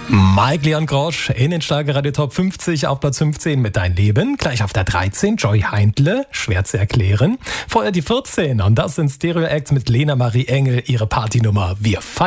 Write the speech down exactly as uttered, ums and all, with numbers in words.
Mike Leon Grosch in den Schlagerradio Top fünfzig auf Platz fünfzehn mit Dein Leben. Gleich auf der dreizehn Joy Heindle, schwer zu erklären. Vorher die vierzehn und das sind Stereo Acts mit Lena Marie Engel, ihre Partynummer Wir feiern.